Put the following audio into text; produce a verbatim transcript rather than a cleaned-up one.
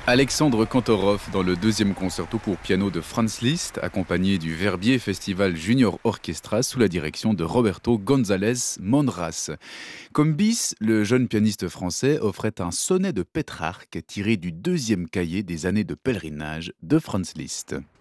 Alexandre Kantorov dans le deuxième concerto pour piano de Franz Liszt, accompagné du Verbier Festival Junior Orchestra sous la direction de Roberto González Monraz. Comme bis, le jeune pianiste français offrait un sonnet de Pétrarque tiré du deuxième cahier des années de pèlerinage de Franz Liszt.